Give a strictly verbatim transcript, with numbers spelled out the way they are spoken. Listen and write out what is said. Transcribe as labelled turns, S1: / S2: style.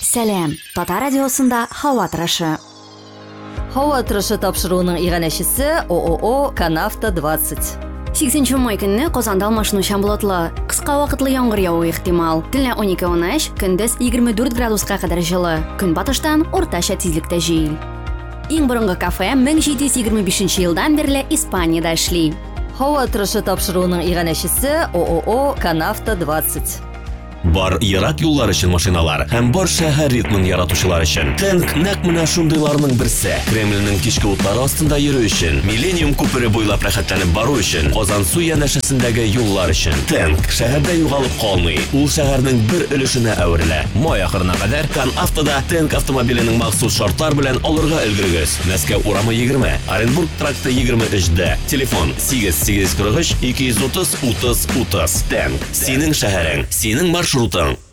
S1: Сәлем, Татар радиосында һава тырышы.
S2: Һава тырышы тапшыруының иганәчесе ООО «Канавто двадцать».
S1: сигезенче май көнне Казанда алмашынучан болытлы. Кыска вакытлы яңгыр явуы ихтимал. Төнлә унике - унөч, көндез егерме дүрт градуска кадәр җылы. Көнбатыштан уртача тизлектә җил. Иң борынгы кафе мең җиде йөз егерме бишенче елдан бирле Испаниядә эшли.
S2: Һава тырышы тапшыруының иганәчесе ООО «Канавто двадцать».
S3: Бар ерак юллар өчен машиналар һәм бар шәһәр ритмын яратучылар өчен. Тэнк нәкъ менә шундыйларның берсе. Кремльнең кичке утлары астында йөрү өчен, Миллениум күпере буйлап рәхәтләнеп бару өчен, Казан су янәшәсендәге юллар өчен. Тэнк шәһәрдә югалып калмый. Ул шәһәрнең бер өлешенә әверелә. Май ахырына кадәр Канавтода Тэнк автомобиленең махсус шартлар белән алырга өлгерегез. Мәскәү урамы егерме, Оренбург тракты егерме өчдә. Телефон сигез сигез кырык өч ике йөз утыз утыз утыз. Тэнк синең шәһәрең, синең маршрутың.